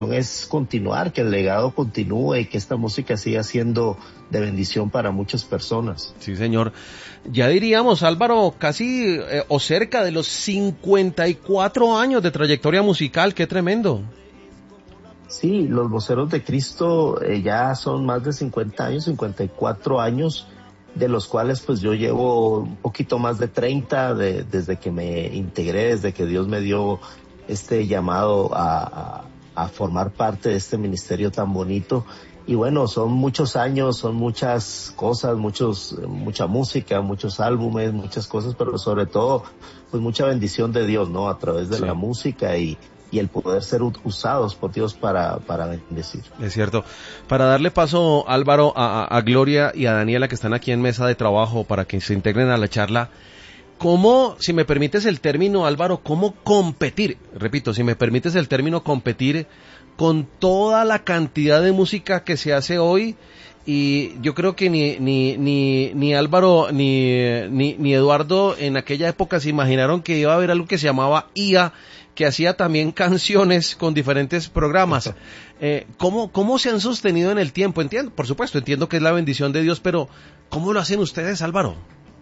es continuar, que el legado continúe y que esta música siga siendo de bendición para muchas personas. Sí, señor. Ya diríamos, Álvaro, casi o cerca de los 54 años de trayectoria musical. ¡Qué tremendo! Sí, los Voceros de Cristo ya son más de 50 años, 54 años, de los cuales pues yo llevo un poquito más de 30 desde que me integré, desde que Dios me dio este llamado a formar parte de este ministerio tan bonito. Y bueno, son muchos años, son muchas cosas, mucha música, muchos álbumes, muchas cosas, pero sobre todo pues mucha bendición de Dios, ¿no? A través de la música y el poder ser usados por Dios para bendecir. Es cierto. Para darle paso, Álvaro, a Gloria y a Daniela, que están aquí en mesa de trabajo, para que se integren a la charla, ¿cómo, si me permites el término, Álvaro, cómo competir? Repito, si me permites el término competir con toda la cantidad de música que se hace hoy, y yo creo que ni Álvaro ni Eduardo en aquella época se imaginaron que iba a haber algo que se llamaba IA, que hacía también canciones con diferentes programas. ¿Cómo se han sostenido en el tiempo? Entiendo, por supuesto, entiendo que es la bendición de Dios, pero ¿cómo lo hacen ustedes, Álvaro?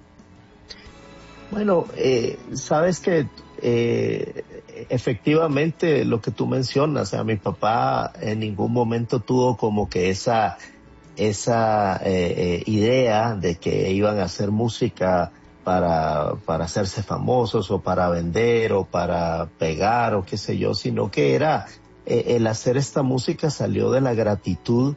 Bueno, sabes que efectivamente lo que tú mencionas, o sea, mi papá en ningún momento tuvo como que esa idea de que iban a hacer música para hacerse famosos o para vender o para pegar o qué sé yo, sino que era el hacer esta música salió de la gratitud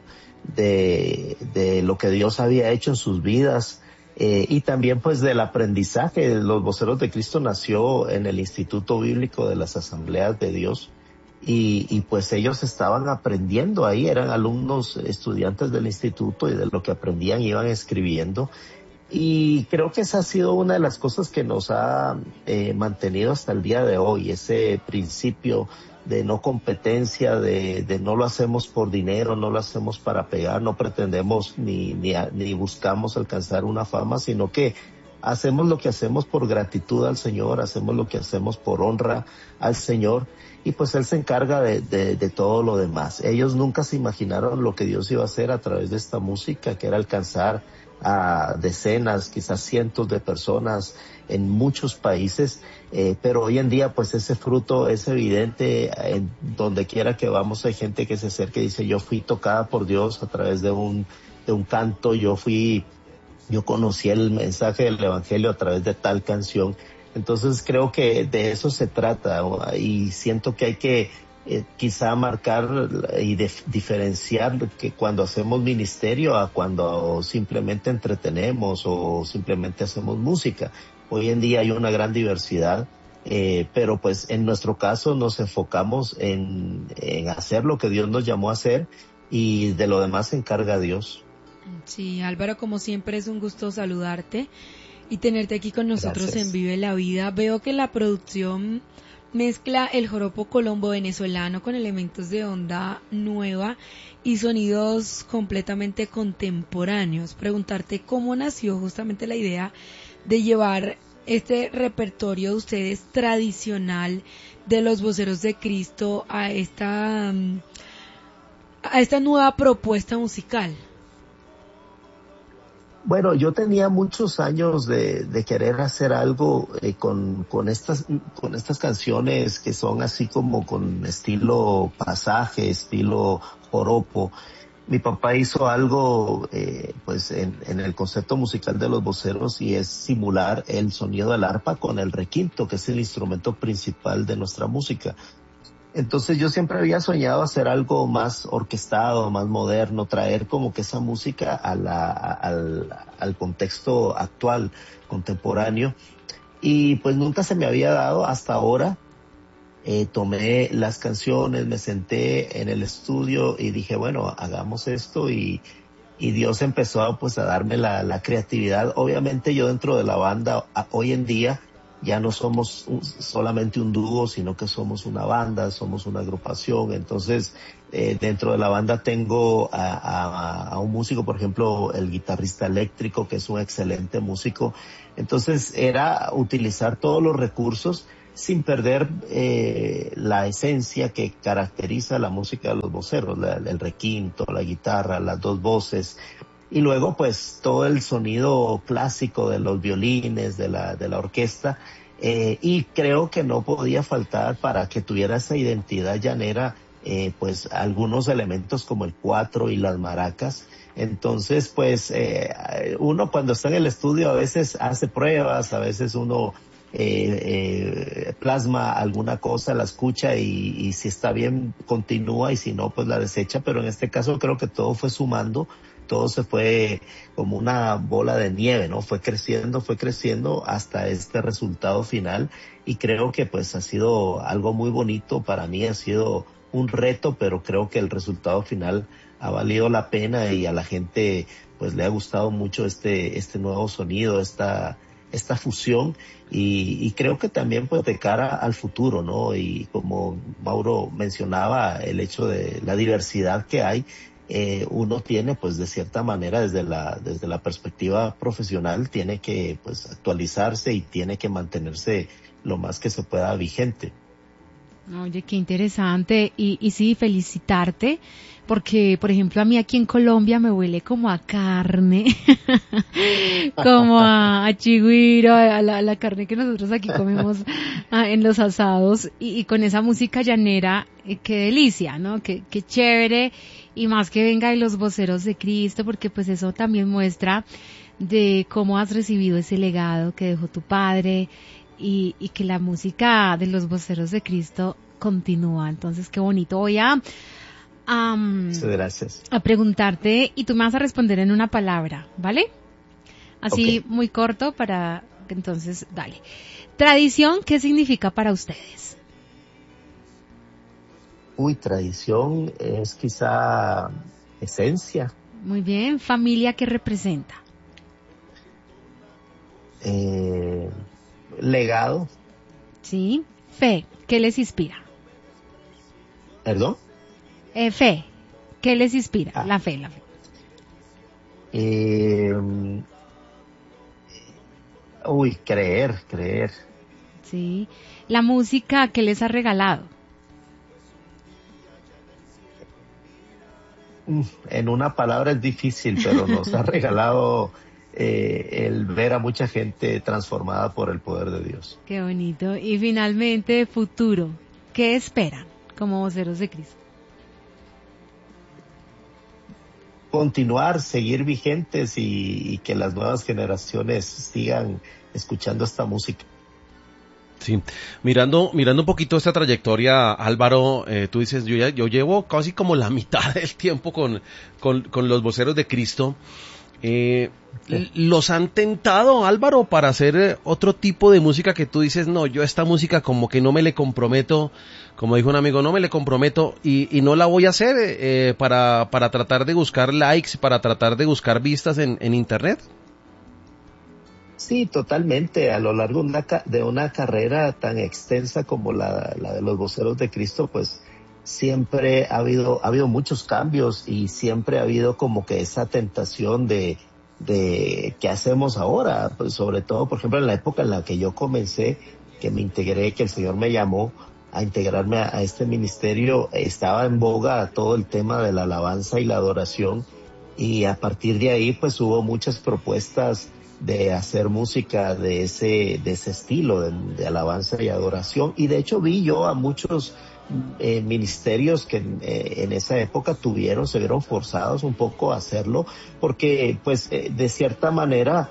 de lo que Dios había hecho en sus vidas. Y también pues del aprendizaje. Los Voceros de Cristo nació en el Instituto Bíblico de las Asambleas de Dios y pues ellos estaban aprendiendo ahí, eran alumnos, estudiantes del instituto, y de lo que aprendían iban escribiendo, y creo que esa ha sido una de las cosas que nos ha mantenido hasta el día de hoy, ese principio de no competencia, de no lo hacemos por dinero, no lo hacemos para pegar, no pretendemos ni buscamos alcanzar una fama, sino que hacemos lo que hacemos por gratitud al Señor, hacemos lo que hacemos por honra al Señor, y pues Él se encarga de todo lo demás. Ellos nunca se imaginaron lo que Dios iba a hacer a través de esta música, que era alcanzar a decenas, quizás cientos de personas en muchos países, pero hoy en día pues ese fruto es evidente. En donde quiera que vamos hay gente que se acerca y dice: yo fui tocada por Dios a través de un canto, yo conocí el mensaje del evangelio a través de tal canción. Entonces creo que de eso se trata, y siento que hay que quizá marcar y diferenciar que cuando hacemos ministerio a cuando simplemente entretenemos o simplemente hacemos música. Hoy en día hay una gran diversidad, pero pues en nuestro caso nos enfocamos en hacer lo que Dios nos llamó a hacer, y de lo demás se encarga Dios. Sí, Álvaro, como siempre es un gusto saludarte y tenerte aquí con nosotros. Gracias. En Vive la Vida. Veo que la producción mezcla el joropo colombo venezolano con elementos de onda nueva y sonidos completamente contemporáneos. Preguntarte cómo nació justamente la idea de llevar este repertorio de ustedes tradicional de los Voceros de Cristo a esta nueva propuesta musical. Bueno, yo tenía muchos años de querer hacer algo con estas canciones que son así como con estilo pasaje, estilo joropo. Mi papá hizo algo pues en el concepto musical de los voceros, y es simular el sonido del arpa con el requinto, que es el instrumento principal de nuestra música. Entonces yo siempre había soñado hacer algo más orquestado, más moderno, traer como que esa música al contexto actual, contemporáneo, y pues nunca se me había dado hasta ahora. Tomé las canciones, me senté en el estudio y dije, bueno, hagamos esto, y Dios empezó pues a darme la creatividad. Obviamente yo dentro de la banda, hoy en día, ya no somos solamente un dúo, sino que somos una banda, somos una agrupación. Entonces, dentro de la banda tengo a un músico, por ejemplo, el guitarrista eléctrico, que es un excelente músico. Entonces, era utilizar todos los recursos sin perder la esencia que caracteriza la música de los voceros, el requinto, la guitarra, las dos voces, y luego pues todo el sonido clásico de los violines, de la orquesta, y creo que no podía faltar para que tuviera esa identidad llanera, pues algunos elementos como el cuatro y las maracas. Entonces pues uno cuando está en el estudio a veces hace pruebas, a veces uno plasma alguna cosa, la escucha y si está bien continúa y si no pues la desecha, pero en este caso creo que todo fue sumando, todo se fue como una bola de nieve, ¿no? Fue creciendo hasta este resultado final y creo que pues ha sido algo muy bonito, para mí ha sido un reto, pero creo que el resultado final ha valido la pena y a la gente pues le ha gustado mucho este nuevo sonido, esta fusión y creo que también pues de cara al futuro, ¿no? Y como Mauro mencionaba, el hecho de la diversidad que hay, uno tiene pues de cierta manera desde la perspectiva profesional tiene que pues actualizarse y tiene que mantenerse lo más que se pueda vigente. Oye, qué interesante y sí, felicitarte porque, por ejemplo, a mí aquí en Colombia me huele como a carne, como a chigüiro, a la carne que nosotros aquí comemos en los asados y con esa música llanera, qué delicia, ¿no? Qué chévere y más que venga de los voceros de Cristo porque pues eso también muestra de cómo has recibido ese legado que dejó tu padre y que la música de los voceros de Cristo continúa. Entonces, qué bonito. Voy Muchas gracias. A preguntarte y tú me vas a responder en una palabra, ¿vale? Así Okay. muy corto para... Entonces, dale. Tradición, ¿qué significa para ustedes? Tradición es quizá esencia. Muy bien. Familia, ¿qué representa? Legado. Sí. Fe, ¿qué les inspira? ¿Perdón? Fe, ¿qué les inspira? La fe. Creer. Sí. La música, ¿qué les ha regalado? En una palabra es difícil, pero nos ha regalado el ver a mucha gente transformada por el poder de Dios. Qué bonito. Y finalmente, futuro, ¿qué esperan como voceros de Cristo? Continuar, seguir vigentes y que las nuevas generaciones sigan escuchando esta música. Sí, mirando un poquito esta trayectoria, Álvaro, tú dices, yo llevo casi como la mitad del tiempo con los voceros de Cristo. ¿Los han tentado, Álvaro, para hacer otro tipo de música que tú dices, no, yo esta música como que no me le comprometo, como dijo un amigo, no me le comprometo y no la voy a hacer para tratar de buscar likes, para tratar de buscar vistas en internet? Sí, totalmente. A lo largo de una carrera tan extensa como la de los voceros de Cristo, pues siempre ha habido muchos cambios y siempre ha habido como que esa tentación de qué hacemos ahora, pues sobre todo, por ejemplo, en la época en la que yo comencé, que me integré, que el Señor me llamó a integrarme a este ministerio, estaba en boga todo el tema de la alabanza y la adoración y a partir de ahí pues hubo muchas propuestas de hacer música de ese estilo de alabanza y adoración y de hecho vi yo a muchos ministerios que en esa época se vieron forzados un poco a hacerlo porque pues de cierta manera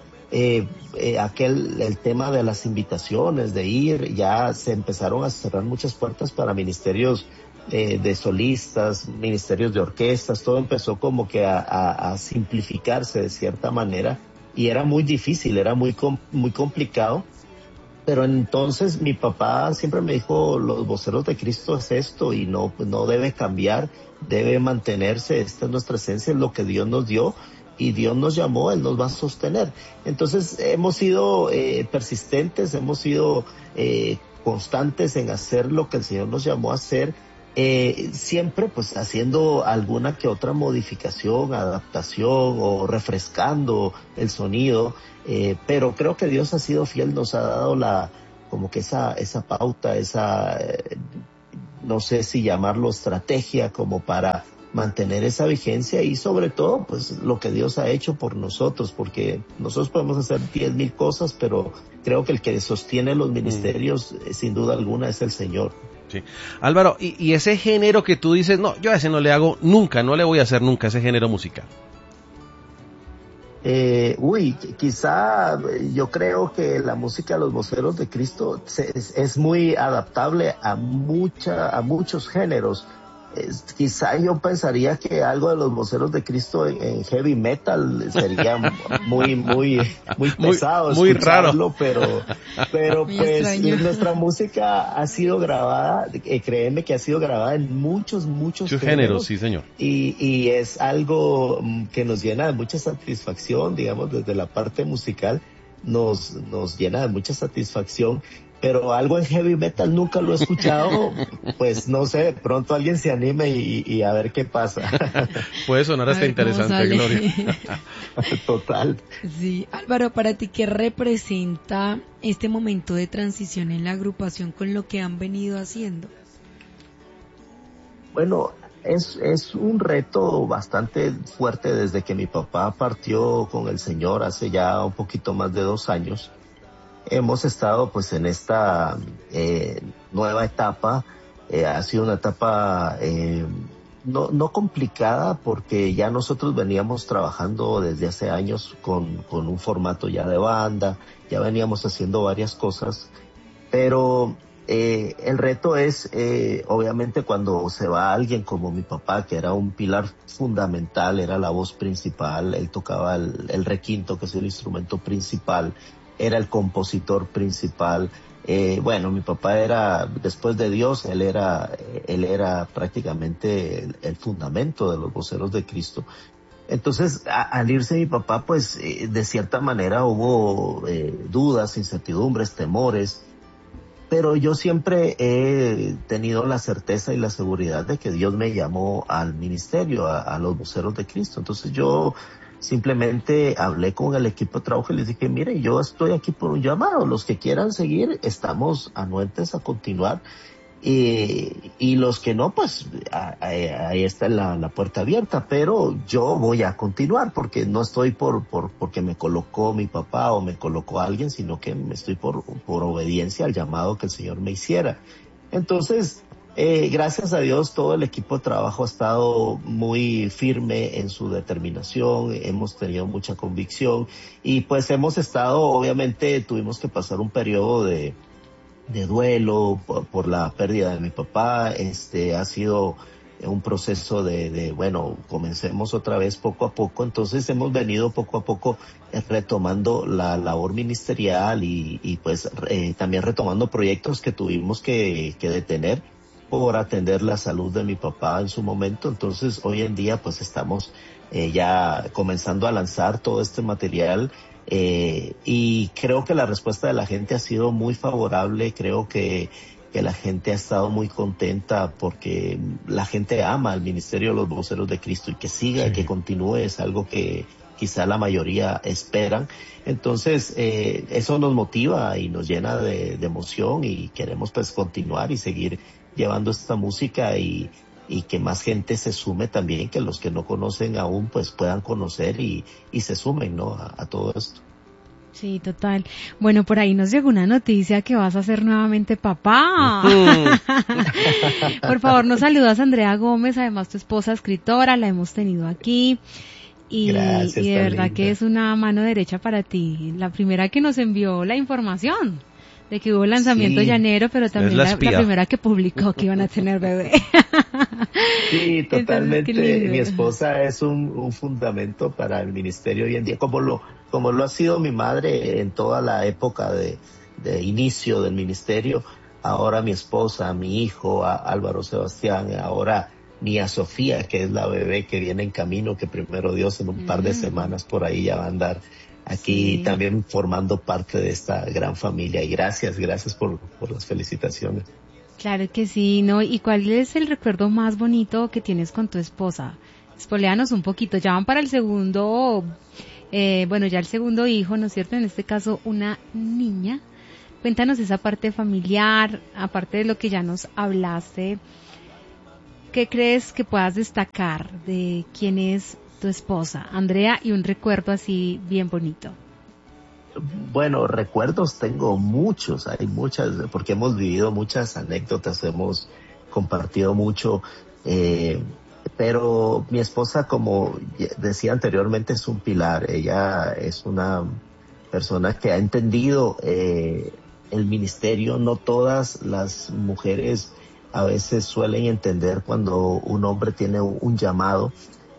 el tema de las invitaciones de ir, ya se empezaron a cerrar muchas puertas para ministerios de solistas, ministerios de orquestas, todo empezó como que a simplificarse de cierta manera y era muy difícil, era muy complicado. Pero entonces mi papá siempre me dijo, los voceros de Cristo es esto y no debe cambiar, debe mantenerse, esta es nuestra esencia, es lo que Dios nos dio y Dios nos llamó, Él nos va a sostener. Entonces hemos sido persistentes, hemos sido constantes en hacer lo que el Señor nos llamó a hacer, siempre pues haciendo alguna que otra modificación, adaptación o refrescando el sonido, pero creo que Dios ha sido fiel, nos ha dado como que esa pauta, no sé si llamarlo estrategia, como para mantener esa vigencia y sobre todo pues lo que Dios ha hecho por nosotros, porque nosotros podemos hacer 10,000 cosas, pero creo que el que sostiene los ministerios sin duda alguna es el Señor. Sí. Álvaro, y ese género que tú dices, no, yo a ese no le hago nunca, no le voy a hacer nunca ese género musical. Quizá yo creo que la música de los Voceros de Cristo es muy adaptable a muchos géneros. Quizá yo pensaría que algo de los Voceros de Cristo en heavy metal sería muy pesado, muy raro, pero pues nuestra música ha sido grabada, créeme que ha sido grabada en muchos géneros, sí señor, y es algo que nos llena de mucha satisfacción, digamos, desde la parte musical nos llena de mucha satisfacción. Pero algo en heavy metal nunca lo he escuchado, pues no sé, pronto alguien se anime y a ver qué pasa. Puede sonar hasta interesante, Gloria. Total. Sí, Álvaro, para ti, ¿qué representa este momento de transición en la agrupación con lo que han venido haciendo? Bueno, es un reto bastante fuerte desde que mi papá partió con el Señor hace ya un poquito más de 2 años. Hemos estado pues en esta nueva etapa. Ha sido una etapa no complicada, porque ya nosotros veníamos trabajando desde hace años con un formato ya de banda, ya veníamos haciendo varias cosas, pero el reto es obviamente cuando se va alguien como mi papá, que era un pilar fundamental, era la voz principal, él tocaba el requinto, que es el instrumento principal, era el compositor principal. Mi papá era, después de Dios, él era prácticamente el fundamento de los Voceros de Cristo. Entonces, al irse mi papá, pues, de cierta manera hubo dudas, incertidumbres, temores, pero yo siempre he tenido la certeza y la seguridad de que Dios me llamó al ministerio, a los Voceros de Cristo. Entonces yo simplemente hablé con el equipo de trabajo y les dije, mire, yo estoy aquí por un llamado, los que quieran seguir, estamos anuentes a continuar, y los que no, pues ahí está la puerta abierta, pero yo voy a continuar, porque no estoy porque me colocó mi papá o me colocó alguien, sino que me estoy por obediencia al llamado que el Señor me hiciera. Entonces, gracias a Dios, todo el equipo de trabajo ha estado muy firme en su determinación, hemos tenido mucha convicción y pues hemos estado, obviamente tuvimos que pasar un periodo de duelo por la pérdida de mi papá. Ha sido un proceso bueno, comencemos otra vez poco a poco. Entonces hemos venido poco a poco retomando la labor ministerial y pues también retomando proyectos que tuvimos que detener por atender la salud de mi papá en su momento. Entonces hoy en día pues estamos ya comenzando a lanzar todo este material. Y creo que la respuesta de la gente ha sido muy favorable. Creo que la gente ha estado muy contenta porque la gente ama el ministerio de los Voceros de Cristo, y que siga, sí, que continúe es algo que quizá la mayoría esperan. Entonces eso nos motiva y nos llena de emoción, y queremos pues continuar y seguir llevando esta música y que más gente se sume también, que los que no conocen aún pues puedan conocer y se sumen, ¿no?, a todo esto. Sí, total. Bueno, por ahí nos llegó una noticia que vas a ser nuevamente papá. Por favor, nos saludas Andrea Gómez, además tu esposa escritora, la hemos tenido aquí. Gracias, y de verdad linda, que es una mano derecha para ti. La primera que nos envió la información de que hubo lanzamiento llanero, pero también la primera que publicó que iban a tener bebé. Sí, totalmente. Entonces, mi esposa es un fundamento para el ministerio hoy en día, como lo ha sido mi madre en toda la época de inicio del ministerio. Ahora mi esposa, mi hijo, Álvaro Sebastián, ahora mía Sofía, que es la bebé que viene en camino, que primero Dios en un par de semanas por ahí ya va a andar aquí, sí, también formando parte de esta gran familia. Y gracias por las felicitaciones. Claro que sí, ¿no? ¿Y cuál es el recuerdo más bonito que tienes con tu esposa? Spoiléanos un poquito, ya van para el segundo, ya el segundo hijo, ¿no es cierto? En este caso una niña, Cuéntanos esa parte familiar, aparte de lo que ya nos hablaste, ¿qué crees que puedas destacar de quién es tu esposa, Andrea, y un recuerdo así bien bonito? Bueno, recuerdos tengo muchos, hay muchas, porque hemos vivido muchas anécdotas, hemos compartido mucho, pero mi esposa, como decía anteriormente, es un pilar. Ella es una persona que ha entendido el ministerio. No todas las mujeres a veces suelen entender cuando un hombre tiene un llamado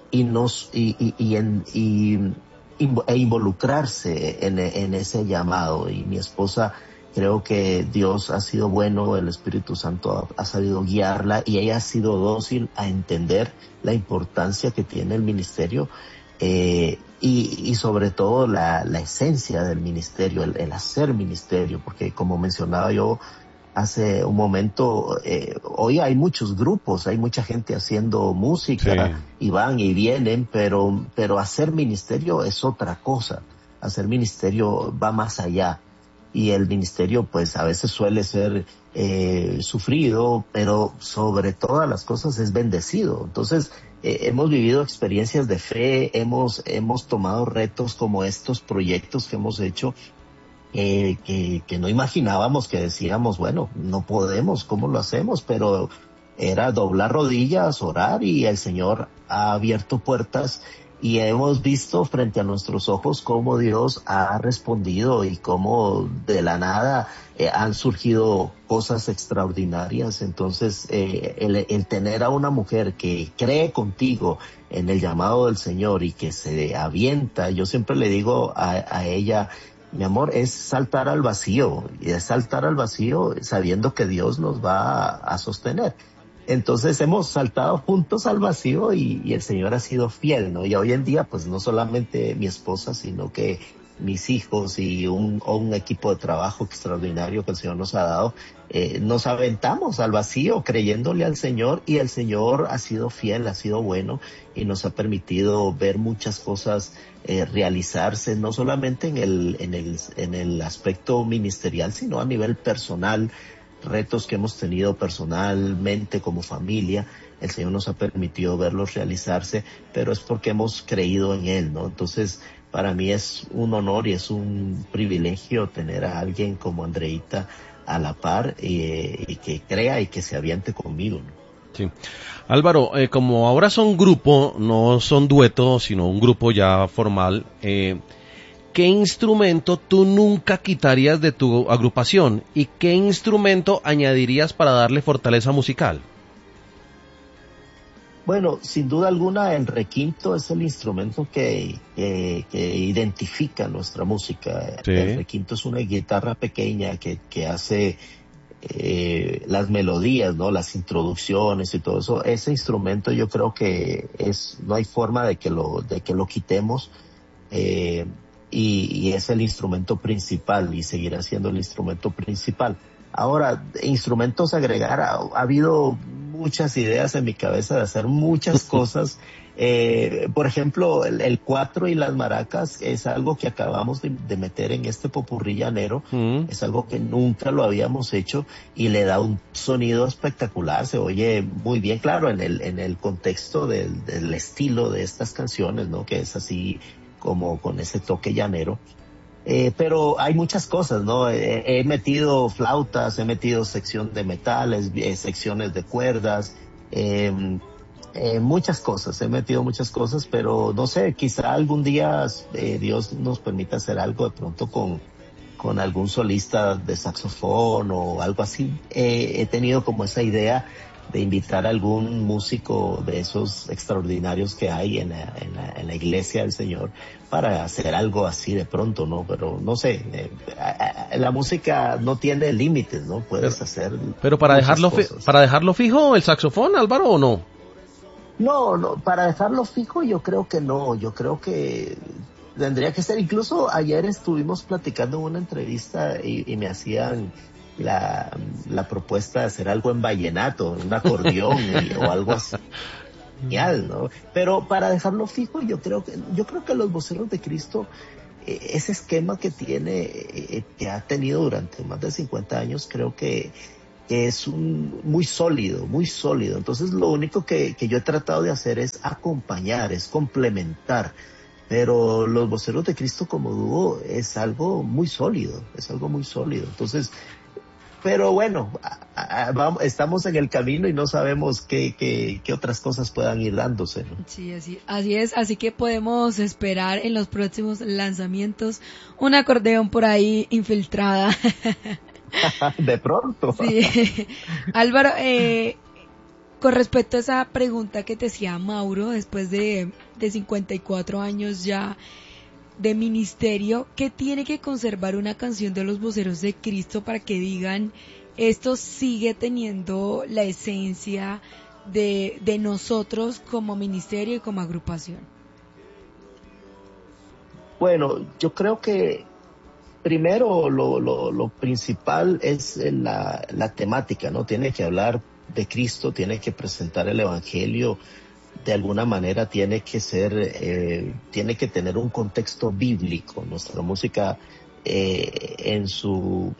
e involucrarse en ese llamado. Y mi esposa, creo que Dios ha sido bueno, el Espíritu Santo ha sabido guiarla y ella ha sido dócil a entender la importancia que tiene el ministerio, y sobre todo la esencia del ministerio, el hacer ministerio, porque como mencionaba yo hace un momento, hoy hay muchos grupos, hay mucha gente haciendo música, sí, y van y vienen, pero hacer ministerio es otra cosa. Hacer ministerio va más allá, y el ministerio pues a veces suele ser sufrido, pero sobre todas las cosas es bendecido. Entonces hemos vivido experiencias de fe, hemos tomado retos como estos proyectos que hemos hecho, que no imaginábamos, que decíamos, bueno, no podemos, ¿cómo lo hacemos? Pero era doblar rodillas, orar, y el Señor ha abierto puertas, y hemos visto frente a nuestros ojos cómo Dios ha respondido y cómo de la nada han surgido cosas extraordinarias. Entonces, el tener a una mujer que cree contigo en el llamado del Señor y que se avienta, yo siempre le digo a ella, mi amor, es saltar al vacío, y es saltar al vacío sabiendo que Dios nos va a sostener. Entonces hemos saltado juntos al vacío, y el Señor ha sido fiel, ¿no? Y hoy en día, pues no solamente mi esposa, sino que mis hijos y un equipo de trabajo extraordinario que el Señor nos ha dado, nos aventamos al vacío creyéndole al Señor, y el Señor ha sido fiel, ha sido bueno, y nos ha permitido ver muchas cosas realizarse, no solamente en el aspecto ministerial, sino a nivel personal, retos que hemos tenido personalmente como familia. El Señor nos ha permitido verlos realizarse, pero es porque hemos creído en Él, ¿no? Entonces, para mí es un honor y es un privilegio tener a alguien como Andreita a la par, y que crea y que se aviente conmigo, ¿no? Sí. Álvaro, como ahora son grupo, no son dueto, sino un grupo ya formal, ¿qué instrumento tú nunca quitarías de tu agrupación y qué instrumento añadirías para darle fortaleza musical? Bueno, sin duda alguna el requinto es el instrumento que identifica nuestra música. Sí. El requinto es una guitarra pequeña que hace las melodías, ¿no? Las introducciones y todo eso. Ese instrumento yo creo que no hay forma de que lo quitemos. Y es el instrumento principal y seguirá siendo el instrumento principal. Ahora, instrumentos agregar, ha habido muchas ideas en mi cabeza de hacer muchas cosas. Por ejemplo, el cuatro y las maracas es algo que acabamos de meter en este popurrí llanero. Es algo que nunca lo habíamos hecho y le da un sonido espectacular. Se oye muy bien, claro, en el contexto del estilo de estas canciones, ¿no? Que es así como con ese toque llanero. Pero hay muchas cosas, ¿no? He metido flautas, he metido sección de metales, secciones de cuerdas, muchas cosas, he metido muchas cosas, pero no sé, quizá algún día Dios nos permita hacer algo de pronto con algún solista de saxofón o algo así. He tenido como esa idea de invitar a algún músico de esos extraordinarios que hay en la iglesia del Señor para hacer algo así de pronto, ¿no? Pero no sé, la música no tiene límites, ¿no? Puedes hacer. Pero para dejarlo fijo el saxofón, Álvaro, ¿o no? No, para dejarlo fijo yo creo que no, yo creo que tendría que ser. Incluso ayer estuvimos platicando en una entrevista y me hacían la propuesta de hacer algo en vallenato, un acordeón o algo así. Genial, ¿no? Pero para dejarlo fijo, yo creo que los voceros de Cristo ese esquema que tiene, que ha tenido durante más de 50 años, creo que es muy sólido, muy sólido. Entonces lo único que yo he tratado de hacer es acompañar, es complementar. Pero los Voceros de Cristo como dúo es algo muy sólido, es algo muy sólido. Entonces, pero bueno, estamos en el camino y no sabemos qué otras cosas puedan ir dándose, ¿no? Sí, así es. Así que podemos esperar en los próximos lanzamientos un acordeón por ahí infiltrada. De pronto. Sí. Álvaro, con respecto a esa pregunta que te hacía Mauro, después de 54 años ya de ministerio, ¿qué tiene que conservar una canción de los Voceros de Cristo para que digan, esto sigue teniendo la esencia de nosotros como ministerio y como agrupación? Bueno, yo creo que primero lo principal es la temática, ¿no? Tiene que hablar de Cristo, tiene que presentar el Evangelio, de alguna manera tiene que tener un contexto bíblico. Nuestra música en su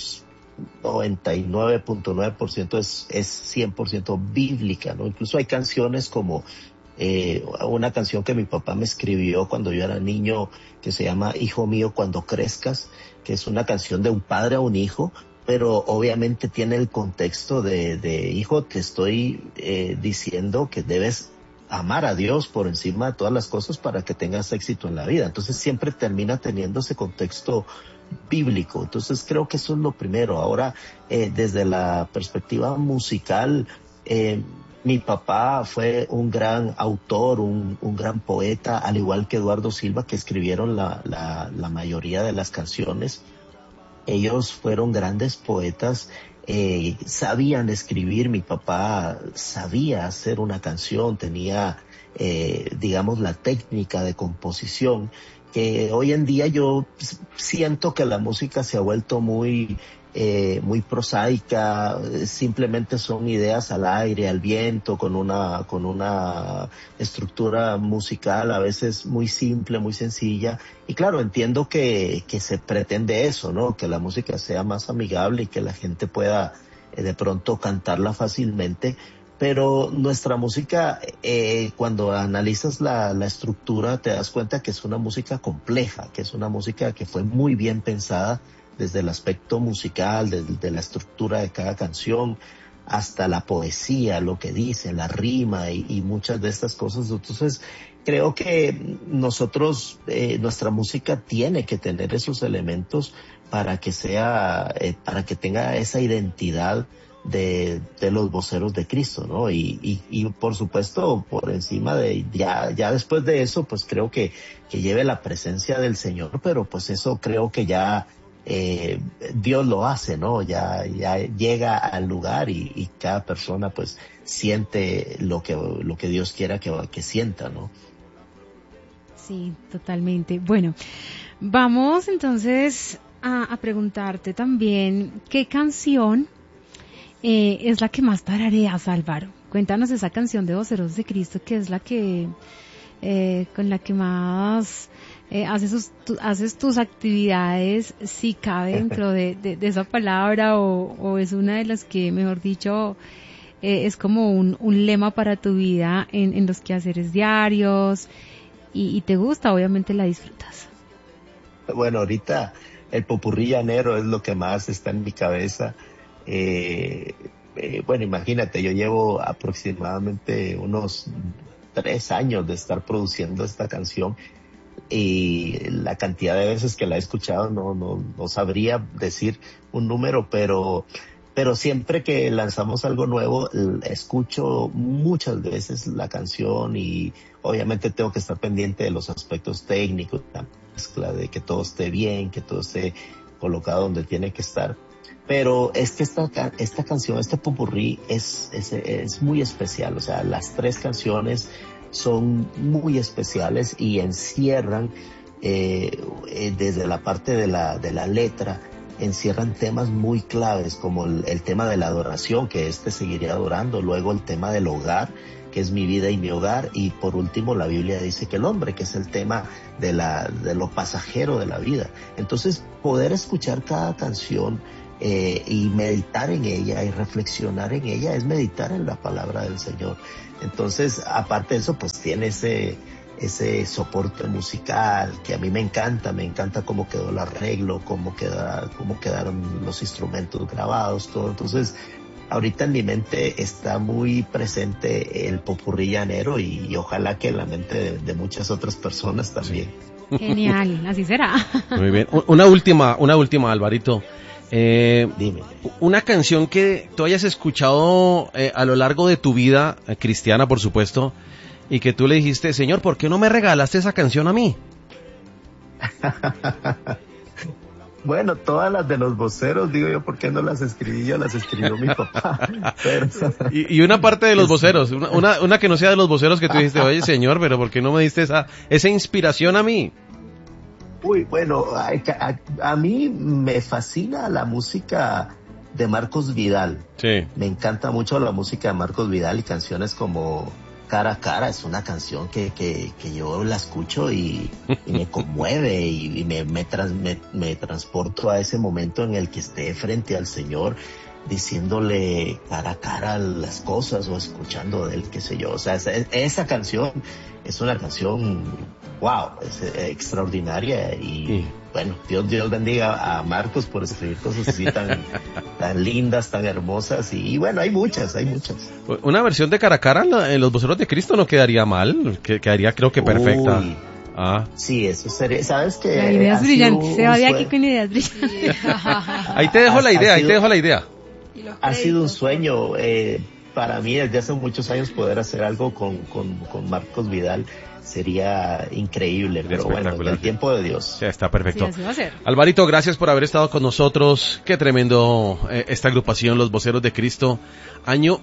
99.9% es 100% bíblica, ¿no? Incluso hay canciones como una canción que mi papá me escribió cuando yo era niño, que se llama Hijo mío cuando crezcas, que es una canción de un padre a un hijo, pero obviamente tiene el contexto de hijo, te estoy diciendo que debes amar a Dios por encima de todas las cosas para que tengas éxito en la vida. Entonces siempre termina teniendo ese contexto bíblico. Entonces creo que eso es lo primero. Ahora, desde la perspectiva musical, mi papá fue un gran autor, un gran poeta, al igual que Eduardo Silva, que escribieron la mayoría de las canciones. Ellos fueron grandes poetas, sabían escribir. Mi papá sabía hacer una canción, tenía, digamos, la técnica de composición, que hoy en día yo siento que la música se ha vuelto muy prosaica, simplemente son ideas al aire, al viento, con una estructura musical a veces muy simple, muy sencilla. Y claro, entiendo que se pretende eso, ¿no? Que la música sea más amigable y que la gente pueda de pronto cantarla fácilmente. Pero nuestra música, cuando analizas la estructura, te das cuenta que es una música compleja, que es una música que fue muy bien pensada desde el aspecto musical, desde la estructura de cada canción, hasta la poesía, lo que dice, la rima y muchas de estas cosas. Entonces, creo que nosotros, nuestra música tiene que tener esos elementos para que para que tenga esa identidad de los Voceros de Cristo, ¿no? Y por supuesto, por encima de, ya después de eso, pues creo que lleve la presencia del Señor, pero pues eso creo que ya Dios lo hace, ¿no? Ya llega al lugar y cada persona pues siente lo que Dios quiera que sienta, ¿no? Sí, totalmente. Bueno, vamos entonces a preguntarte también, ¿qué canción es la que más tarareas, Álvaro? Cuéntanos esa canción de Voceros de Cristo, que es la que con la que más haces tus actividades, si cabe dentro de esa palabra, o es una de las que, mejor dicho, es como un lema para tu vida en los quehaceres diarios, y te gusta, obviamente la disfrutas. Bueno, ahorita el popurrí llanero es lo que más está en mi cabeza. Bueno, imagínate, yo llevo aproximadamente unos 3 años de estar produciendo esta canción, y la cantidad de veces que la he escuchado no sabría decir un número, pero siempre que lanzamos algo nuevo, escucho muchas veces la canción, y obviamente tengo que estar pendiente de los aspectos técnicos, la mezcla, de que todo esté bien, que todo esté colocado donde tiene que estar. Pero es que esta canción, este popurrí es muy especial. O sea, las 3 canciones son muy especiales y encierran, desde la parte de la letra, encierran temas muy claves, como el tema de la adoración, que seguiría adorando, luego el tema del hogar, que es mi vida y mi hogar. Y por último, la Biblia dice que el hombre, que es el tema de lo pasajero de la vida. Entonces, poder escuchar cada canción y meditar en ella y reflexionar en ella es meditar en la palabra del Señor. Entonces, aparte de eso, pues tiene ese soporte musical que a mí me encanta cómo quedó el arreglo, cómo quedaron los instrumentos grabados, todo. Entonces, ahorita en mi mente está muy presente el popurrí llanero y ojalá que en la mente de muchas otras personas también. Genial, así será. Muy bien. Una última, Alvarito. Dime. Una canción que tú hayas escuchado a lo largo de tu vida, cristiana por supuesto, y que tú le dijiste, Señor, ¿por qué no me regalaste esa canción a mí? Bueno, todas las de los voceros, digo yo, ¿por qué no las escribí yo? Las escribió mi papá. Pero... y una parte de los voceros, una que no sea de los voceros que tú dijiste, oye, Señor, pero ¿por qué no me diste esa inspiración a mí? Uy, bueno, a mí me fascina la música de Marcos Vidal. Sí. Me encanta mucho la música de Marcos Vidal y canciones como Cara a Cara. Es una canción que yo la escucho y me conmueve y me transporto a ese momento en el que esté frente al Señor diciéndole cara a cara las cosas o escuchando de él, qué sé yo. O sea, esa canción es una canción, wow, es extraordinaria y bueno, Dios bendiga a Marcos por escribir cosas así tan lindas, tan hermosas y bueno, hay muchas. Una versión de Cara a Cara en los voceros de Cristo no quedaría mal, quedaría creo que perfecta. Uy. Sí, eso sería, ¿sabes qué? La idea es brillante, se va de aquí con ideas brillantes. Ahí te dejo la idea. Ha sido un sueño para mí desde hace muchos años poder hacer algo con Marcos Vidal. Sería increíble, pero bueno, en el tiempo de Dios. Sí, está perfecto. Sí, así va a ser. Alvarito, gracias por haber estado con nosotros. Qué tremendo esta agrupación, Los Voceros de Cristo. Año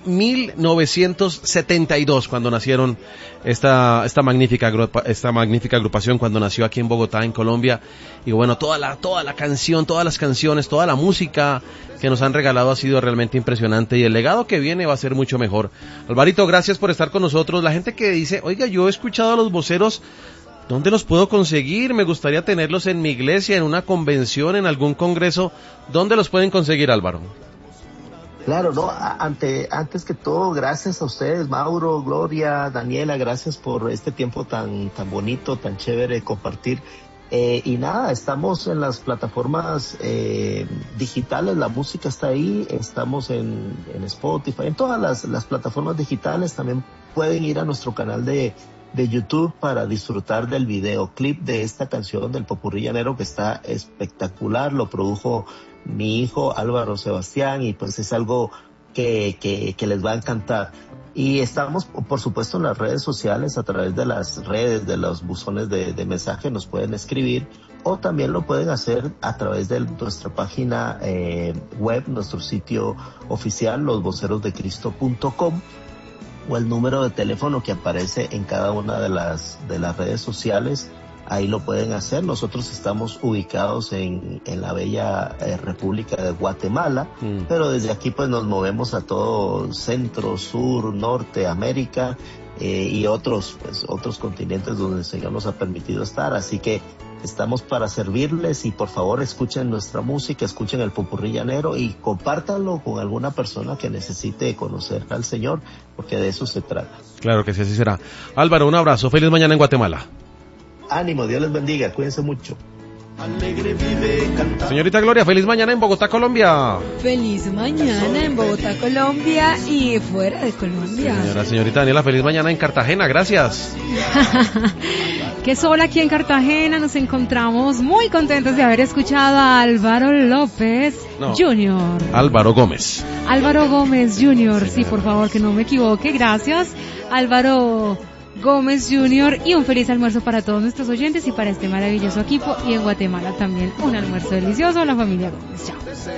1972, cuando nacieron esta magnífica agrupación, cuando nació aquí en Bogotá, en Colombia. Y bueno, toda la canción, todas las canciones, toda la música que nos han regalado ha sido realmente impresionante y el legado que viene va a ser mucho mejor. Alvarito, gracias por estar con nosotros. La gente que dice, oiga, yo he escuchado a Los Voceros, ¿dónde los puedo conseguir? Me gustaría tenerlos en mi iglesia, en una convención, en algún congreso. ¿Dónde los pueden conseguir, Álvaro? Claro, no, antes que todo, gracias a ustedes, Mauro, Gloria, Daniela, gracias por este tiempo tan bonito, tan chévere de compartir. Y nada, estamos en las plataformas digitales, la música está ahí, estamos en Spotify, en todas las plataformas digitales. También pueden ir a nuestro canal de YouTube para disfrutar del videoclip de esta canción del popurrí llanero que está espectacular. Lo produjo mi hijo Álvaro Sebastián y pues es algo que les va a encantar. Y estamos, por supuesto, en las redes sociales, a través de las redes, de los buzones de mensaje, nos pueden escribir, o también lo pueden hacer a través de nuestra página web, nuestro sitio oficial, losvocerosdecristo.com, o el número de teléfono que aparece en cada una de las redes sociales. Ahí lo pueden hacer. Nosotros estamos ubicados en la bella República de Guatemala, pero desde aquí pues nos movemos a todo Centro, Sur, Norte, América y otros continentes donde el Señor nos ha permitido estar. Así que estamos para servirles y por favor escuchen nuestra música, escuchen el popurrí llanero y compártanlo con alguna persona que necesite conocer al Señor, porque de eso se trata. Claro que sí, así será. Álvaro, un abrazo. Feliz mañana en Guatemala. Ánimo, Dios les bendiga, cuídense mucho. Señorita Gloria, feliz mañana en Bogotá, Colombia. Feliz mañana en Bogotá, Colombia y fuera de Colombia. Señorita Daniela, feliz mañana en Cartagena, gracias. Qué sol aquí en Cartagena, nos encontramos muy contentos de haber escuchado a Álvaro López Jr. Álvaro Gómez Jr., sí, por favor, que no me equivoque, gracias. Álvaro Gómez Jr. y un feliz almuerzo para todos nuestros oyentes y para este maravilloso equipo y en Guatemala también un almuerzo delicioso a la familia Gómez. Chao.